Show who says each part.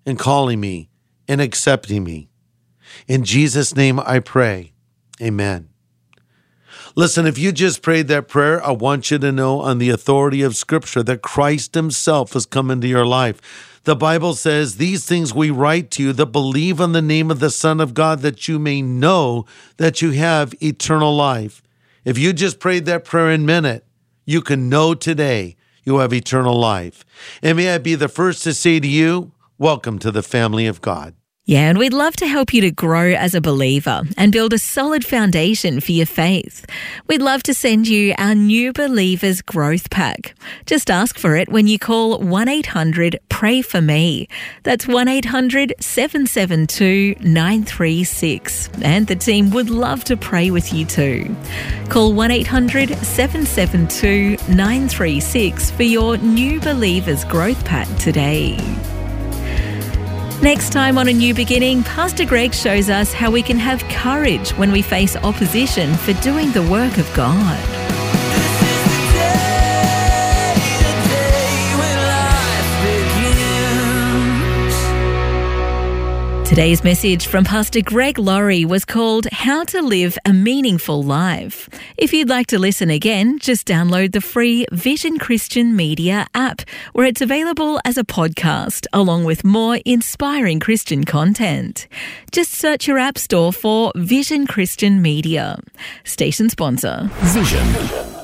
Speaker 1: and calling me and accepting me. In Jesus' name I pray. Amen. Listen, if you just prayed that prayer, I want you to know on the authority of Scripture that Christ himself has come into your life. The Bible says, these things we write to you that believe on the name of the Son of God, that you may know that you have eternal life. If you just prayed that prayer in a minute, you can know today you have eternal life. And may I be the first to say to you, welcome to the family of God.
Speaker 2: Yeah, and we'd love to help you to grow as a believer and build a solid foundation for your faith. We'd love to send you our New Believers Growth Pack. Just ask for it when you call 1-800-PRAY-FOR-ME. That's 1-800-772-936. And the team would love to pray with you too. Call 1-800-772-936 for your New Believers Growth Pack today. Next time on A New Beginning, Pastor Greg shows us how we can have courage when we face opposition for doing the work of God. Today's message from Pastor Greg Laurie was called How to Live a Meaningful Life. If you'd like to listen again, just download the free Vision Christian Media app, where it's available as a podcast, along with more inspiring Christian content. Just search your app store for Vision Christian Media. Station sponsor.
Speaker 3: Vision